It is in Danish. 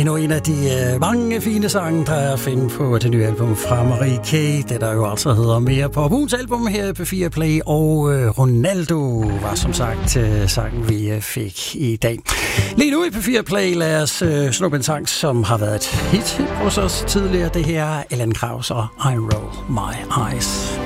endnu en af de mange fine sange, der er at finde på det nye album fra Marie K. Det der jo altså hedder Mere Pop. Ugens album her på P4 Play, og Ronaldo var som sagt sangen, vi fik i dag. Lige nu i P4 Play, lad os snuppe en sang, som har været et hit hos os tidligere. Det her er Ellen Krause og I Roll My Eyes.